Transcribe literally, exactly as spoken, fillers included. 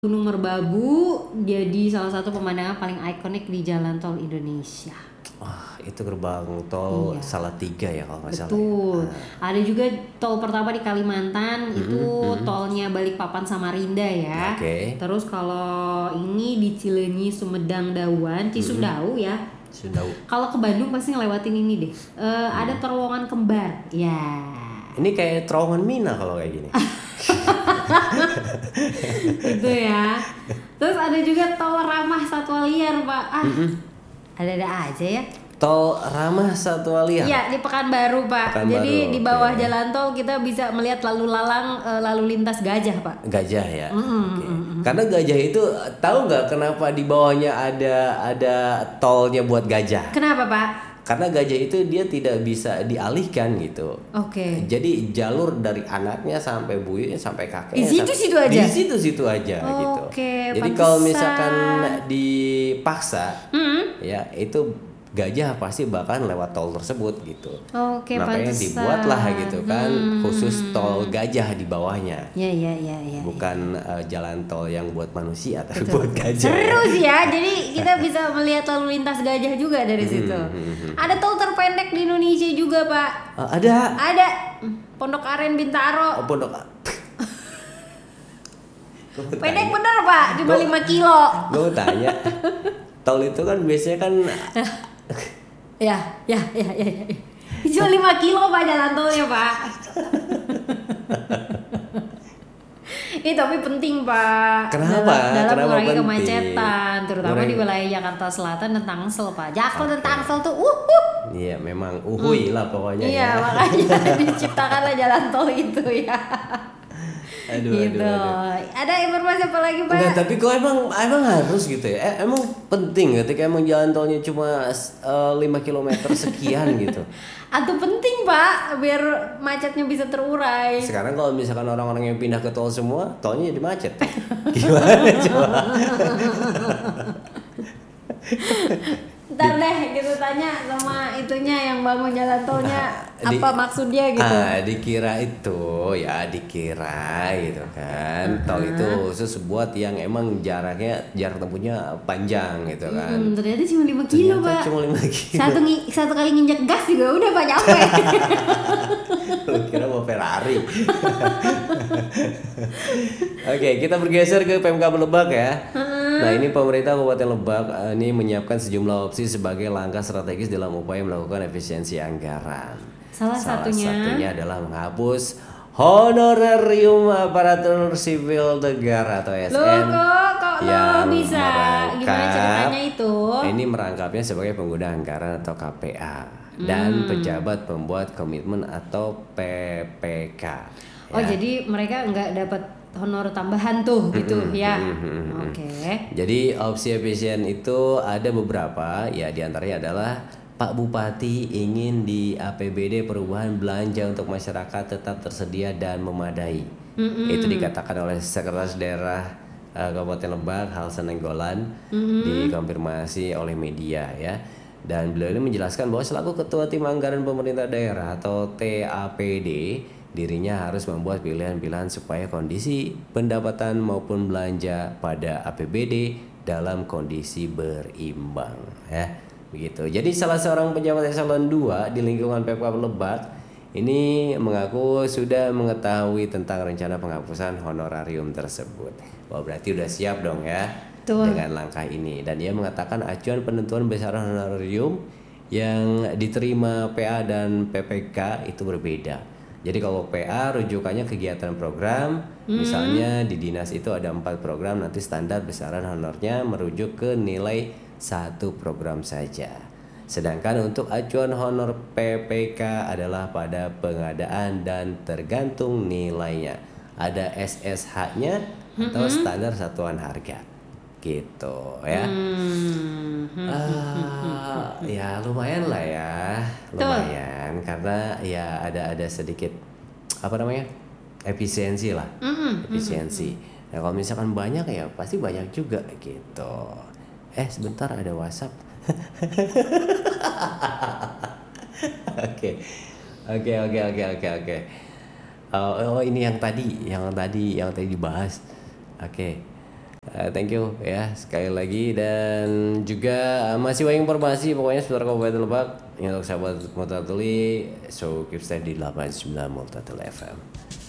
Gunung Merbabu jadi salah satu pemandangan paling ikonik di jalan tol Indonesia. Wah, itu gerbang tol Iya. Salatiga ya kalau nggak salah. Betul. Ya. Ada juga tol pertama di Kalimantan, Mm-mm, itu mm-mm. tolnya Balikpapan Samarinda ya. Oke. Terus kalau ini di Cileunyi, Sumedang, Dauan, Cisumdawu ya. Sundau. Kalau ke Bandung pasti ngelewatin ini deh. Eh, Ada terowongan kembar. Ya. Ini kayak terowongan Mina kalau kayak gini. Itu ya. Terus ada juga tol ramah satwa liar, Pak. Ah, ada-ada aja ya. Tol Ramah Satwa Liar. Iya, di Pekanbaru, Pak. Pekanbaru, Jadi di bawah oke. jalan tol kita bisa melihat lalu lalang eh, lalu lintas gajah, Pak. Gajah ya. Mm-mm, Oke. Karena gajah itu tahu nggak kenapa di bawahnya ada ada tolnya buat gajah? Kenapa, Pak? Karena gajah itu dia tidak bisa dialihkan gitu. Oke. Jadi jalur dari anaknya sampai buyutnya sampai kakeknya Di situ-situ aja? Di situ-situ aja gitu. Oke, Jadi kalau pantesan. misalkan dipaksa Mm-mm. ya itu gajah pasti bahkan lewat tol tersebut gitu. Oke, Makanya pantesan. dibuatlah gitu kan Hmm. khusus tol gajah di bawahnya. Ya, ya, ya, ya. Bukan eh, jalan tol yang buat manusia tapi buat gajah. Seru sih ya. Jadi kita bisa melihat lalu lintas gajah juga dari situ. Ada tol terpendek di Indonesia juga, Pak. Eh, ada Ada Pondok Aren Bintaro. oh, pondok. Pendek bener, Pak, cuma Gua- lima kilo. Gue tanya, tol itu kan biasanya kan Ya, ya, ya, ya, ya. Cuma lima kilo, Pak, jalan tolnya, Pak. Ini tapi penting, Pak. Kenapa? Dalam, dalam Kenapa mengurangi penting? kemacetan, terutama Mengurangi- di wilayah Jakarta Selatan dan Tangsel, Pak. Jaksel dan Tangsel tuh, uh, uh. iya memang uhui lah pokoknya Iya, ya. makanya diciptakanlah jalan tol itu ya. Aduh, Gitu. aduh, aduh. Ada informasi apa lagi, Pak? Enggak, tapi kok emang emang harus gitu ya? Eh, emang penting ketika emang jalan tolnya cuma eh, lima kilometer sekian gitu. Atau penting, Pak, biar macetnya bisa terurai. Sekarang kalau misalkan orang-orang yang pindah ke tol semua, tolnya jadi macet. Gimana coba? Ntar deh gitu tanya sama itunya yang bangun jalan tolnya Di- apa maksudnya gitu. Ah, dikira itu ya dikira gitu kan. Tol itu khusus buat yang emang jaraknya jarak tempuhnya panjang gitu kan. Hmm, ternyata cuma lima kilo, Ternyata Pak. cuma lima kilo. Satu ngi- satu kali nginjek gas juga udah, Pak, nyampe. Lu kira mau Ferrari. Oke, kita bergeser ke Pemkab Lebak ya. Nah, ini pemerintah Kabupaten Lebak eh, ini menyiapkan sejumlah opsi sebagai langkah strategis dalam upaya melakukan efisiensi anggaran. Salah satunya? satunya adalah menghapus honorarium aparatur sipil negara atau A S N. Loh, kok kok lo yang bisa? Gimana merangkap- ceritanya itu? Ini merangkapnya sebagai pengguna anggaran atau K P A dan Hmm. pejabat pembuat komitmen atau P P K. Oh, ya. jadi mereka nggak dapat honor tambahan tuh gitu ya. Oke. Jadi opsi efisien itu ada beberapa, ya diantaranya adalah Pak Bupati ingin di A P B D perubahan belanja untuk masyarakat tetap tersedia dan memadai. Itu dikatakan oleh Sekretaris Daerah eh, Kabupaten Lebak Halsan Nenggolan, dikonfirmasi oleh media ya. Dan beliau ini menjelaskan bahwa selaku Ketua Tim Anggaran Pemerintah Daerah atau T A P D, dirinya harus membuat pilihan-pilihan supaya kondisi pendapatan maupun belanja pada A P B D dalam kondisi berimbang ya. Begitu. Jadi salah seorang pejabat eselon dua di lingkungan Pemkab Lebak ini mengaku sudah mengetahui tentang rencana penghapusan honorarium tersebut. Wah, berarti udah siap dong ya Betul. dengan langkah ini. Dan dia mengatakan acuan penentuan besaran honorarium yang diterima P A dan P P K itu berbeda. Jadi kalau P A rujukannya kegiatan program, misalnya di dinas itu ada empat program, nanti standar besaran honornya merujuk ke nilai satu program saja. Sedangkan untuk acuan honor P P K adalah pada pengadaan dan tergantung nilainya. Ada S S H-nya atau standar satuan harga. Gitu ya. Hmm. Ah, ya lumayan lah ya, lumayan karena ya ada ada sedikit apa namanya efisiensi lah, efisiensi. Nah kalau misalkan banyak ya pasti banyak juga gitu. Eh sebentar ada WhatsApp. Oke, oke, oke, oke, oke, oke. Oh, oh ini yang tadi, yang tadi, yang tadi dibahas. Oke. Uh, thank you ya sekali lagi, dan juga uh, masih banyak informasi pokoknya seputar Kabupaten Lebak untuk sahabat Multatuli. So keep stay di delapan puluh sembilan Multatuli F M.